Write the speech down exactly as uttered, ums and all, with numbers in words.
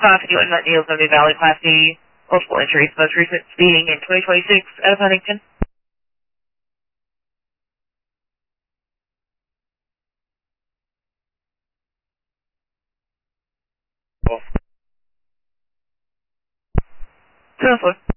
Class D Unmet Neils of New Valley, Class D, multiple injuries, most recent speeding in twenty twenty-six out of Huntington. Oh. Two oh four.